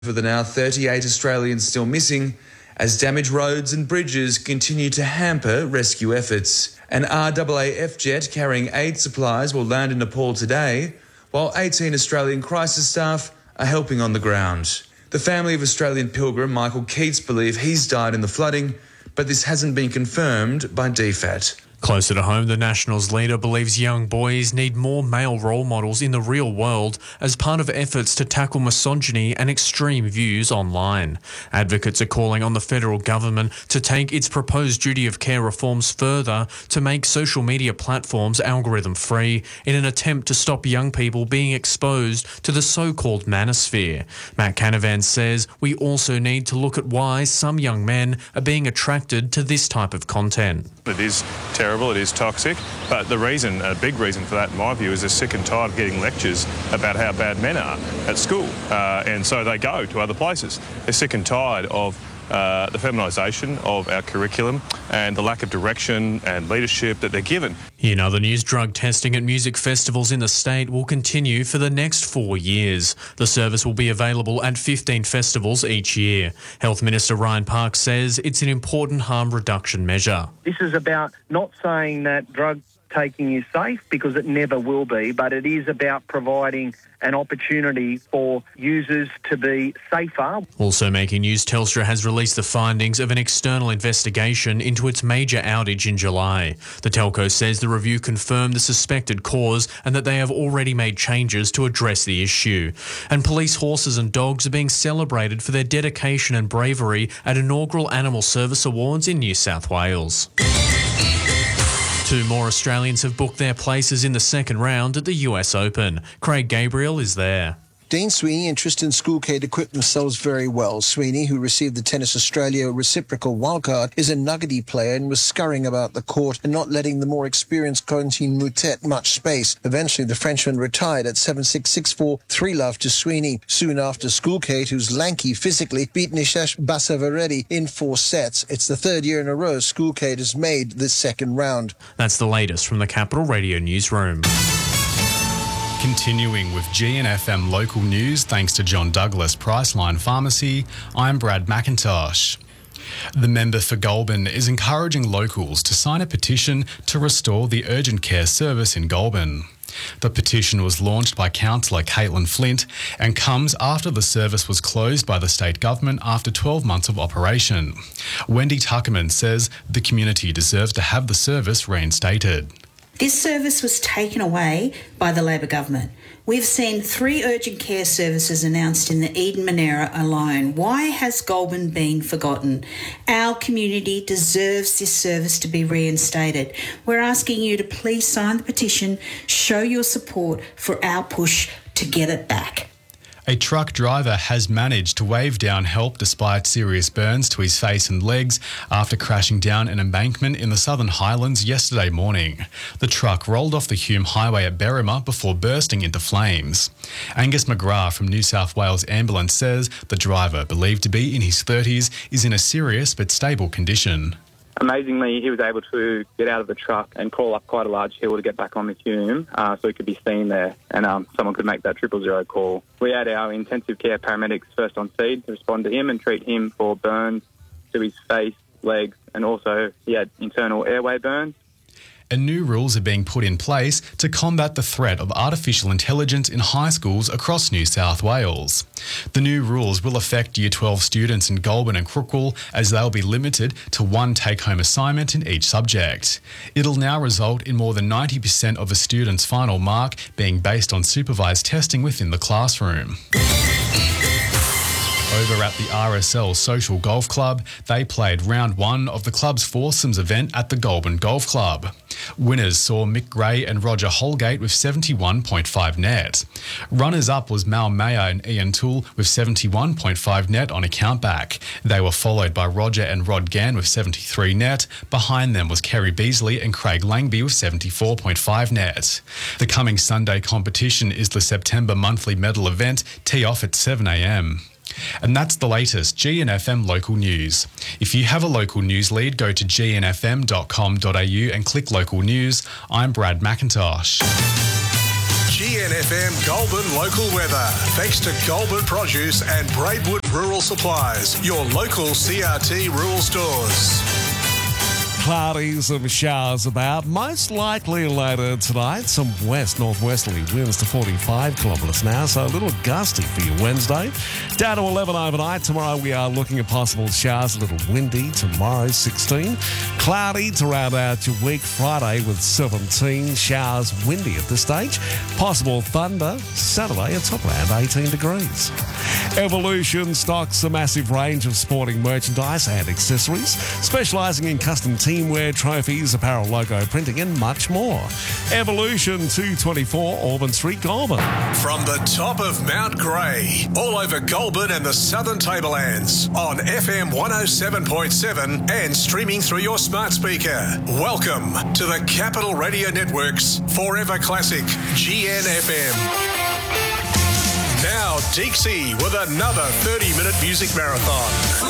For the now 38 Australians still missing, as damaged roads and bridges continue to hamper rescue efforts. An RAAF jet carrying aid supplies will land in Nepal today, while 18 Australian crisis staff are helping on the ground. The family of Australian pilgrim Michael Keats believe he's died in the flooding, but this hasn't been confirmed by DFAT. Closer to home, the Nationals leader believes young boys need more male role models in the real world as part of efforts to tackle misogyny and extreme views online. Advocates are calling on the federal government to take its proposed duty of care reforms further to make social media platforms algorithm-free in an attempt to stop young people being exposed to the so-called manosphere. Matt Canavan says we also need to look at why some young men are being attracted to this type of content. It is terrible, it is toxic, but the reason, a big reason for that in my view, is they're sick and tired of getting lectures about how bad men are at school, and so they go to other places. They're sick and tired of the feminisation of our curriculum and the lack of direction and leadership that they're given. In other news, drug testing at music festivals in the state will continue for the next 4 years. The service will be available at 15 festivals each year. Health Minister Ryan Park says it's an important harm reduction measure. This is about not saying that drug taking is safe, because it never will be, but it is about providing an opportunity for users to be safer. Also making news, Telstra has released the findings of an external investigation into its major outage in July. The telco says the review confirmed the suspected cause and that they have already made changes to address the issue. And police horses and dogs are being celebrated for their dedication and bravery at inaugural Animal Service Awards in New South Wales. 2 more Australians have booked their places in the second round at the US Open. Craig Gabriel is there. Dane Sweeney and Tristan Schoolcade equipped themselves very well. Sweeney, who received the Tennis Australia reciprocal wildcard, is a nuggety player and was scurrying about the court and not letting the more experienced Corentin Moutet much space. Eventually, the Frenchman retired at 7-6, 6-4, 3-love to Sweeney. Soon after, Schoolcade, who's lanky physically, beat Nishesh Basavareddy in 4 sets. It's the 3rd year in a row Schoolcade has made this second round. That's the latest from the Capital Radio newsroom. Continuing with GNFM local news, thanks to John Douglas Priceline Pharmacy, I'm Brad McIntosh. The member for Goulburn is encouraging locals to sign a petition to restore the urgent care service in Goulburn. The petition was launched by Councillor Caitlin Flint and comes after the service was closed by the state government after 12 months of operation. Wendy Tuckerman says the community deserves to have the service reinstated. This service was taken away by the Labor government. We've seen 3 urgent care services announced in the Eden Monera alone. Why has Goulburn been forgotten? Our community deserves this service to be reinstated. We're asking you to please sign the petition, show your support for our push to get it back. A truck driver has managed to wave down help despite serious burns to his face and legs after crashing down an embankment in the Southern Highlands yesterday morning. The truck rolled off the Hume Highway at Berrima before bursting into flames. Angus McGrath from New South Wales Ambulance says the driver, believed to be in his 30s, is in a serious but stable condition. Amazingly, he was able to get out of the truck and crawl up quite a large hill to get back on the Hume, so he could be seen there and someone could make that 000 call. We had our intensive care paramedics first on scene to respond to him and treat him for burns to his face, legs, and also he had internal airway burns. And new rules are being put in place to combat the threat of artificial intelligence in high schools across New South Wales. The new rules will affect Year 12 students in Goulburn and Crookwell as they'll be limited to 1 take-home assignment in each subject. It'll now result in more than 90% of a student's final mark being based on supervised testing within the classroom. Over at the RSL Social Golf Club, they played round 1 of the club's foursomes event at the Goulburn Golf Club. Winners saw Mick Gray and Roger Holgate with 71.5 net. Runners-up was Mal Mayer and Ian Toole with 71.5 net on a countback. They were followed by Roger and Rod Gann with 73 net. Behind them was Kerry Beasley and Craig Langby with 74.5 net. The coming Sunday competition is the September monthly medal event. Tee off at 7 a.m. And that's the latest GNFM local news. If you have a local news lead, go to gnfm.com.au and click local news. I'm Brad McIntosh. GNFM Goulburn local weather. Thanks to Goulburn Produce and Braidwood Rural Supplies, your local CRT rural stores. Cloudy, some showers about. Most likely later tonight, some west-northwesterly winds to 45 kilometres now, so a little gusty for your Wednesday. Down to 11 overnight. Tomorrow we are looking at possible showers, a little windy. Tomorrow, 16. Cloudy to round out your week. Friday with 17. Showers, windy at this stage. Possible thunder. Saturday, a top around 18 degrees. Evolution stocks a massive range of sporting merchandise and accessories, specialising in custom teamwear, trophies, apparel, logo printing and much more. Evolution 224 Auburn Street, Goulburn. From the top of Mount Grey, all over Goulburn and the Southern Tablelands, on FM 107.7 and streaming through your smart speaker. Welcome to the Capital Radio Network's Forever Classic, GNFM. Now, Dixie with another 30-minute music marathon.